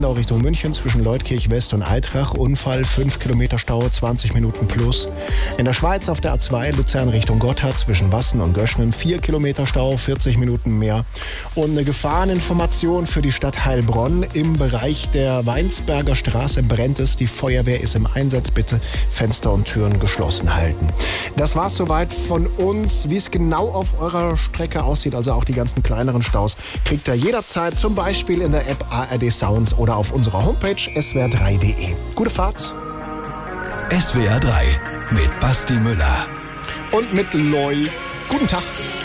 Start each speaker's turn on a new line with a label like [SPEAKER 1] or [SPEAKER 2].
[SPEAKER 1] Richtung München zwischen Leutkirch West und Eitrach. Unfall, 5 Kilometer Stau, 20 Minuten plus. In der Schweiz auf der A2 Luzern Richtung Gotthard zwischen Wassen und Göschnen 4 Kilometer Stau, 40 Minuten mehr. Und eine Gefahreninformation für die Stadt Heilbronn. Im Bereich der Weinsberger Straße brennt es. Die Feuerwehr ist im Einsatz. Bitte Fenster und Türen geschlossen halten. Das war's soweit von uns. Wie es genau auf eurer Strecke aussieht, also auch die ganzen kleineren Staus, kriegt ihr jederzeit zum Beispiel in der App ARD Sounds oder auf unserer Homepage swr3.de. Gute Fahrt.
[SPEAKER 2] SWR 3 mit Basti Müller.
[SPEAKER 1] Und mit Loi. Guten Tag.